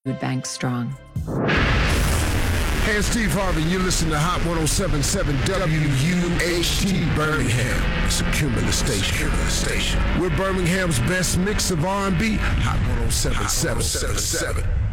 Bank strong. Hey, it's Steve Harvey. You listen to Hot 107.7 WUHT Birmingham. It's a Cumulus station. We're Birmingham's best mix of R&B. Hot 107.7.